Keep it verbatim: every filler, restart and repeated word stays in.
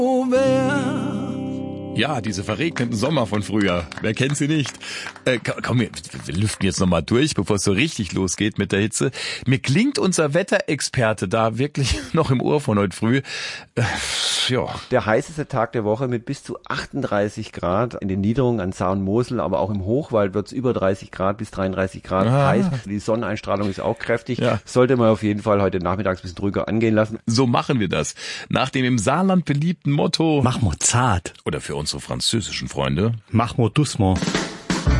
Ja, diese verregneten Sommer von früher. Wer kennt sie nicht? Äh, komm, wir, wir lüften jetzt nochmal durch, bevor es so richtig losgeht mit der Hitze. Mir klingt unser Wetterexperte da wirklich noch im Ohr von heute früh. Äh, ja. Der heißeste Tag der Woche mit bis zu achtunddreißig Grad. In den Niederungen an Saar und Mosel, aber auch im Hochwald wird es über dreißig Grad bis dreiunddreißig Grad Ah. heiß. Die Sonneneinstrahlung ist auch kräftig. Ja. Sollte man auf jeden Fall heute nachmittags ein bisschen drüber angehen lassen. So machen wir das. Nach dem im Saarland beliebten Motto Mach mal zart. oder für unsere französischen Freunde Mach mal doucement.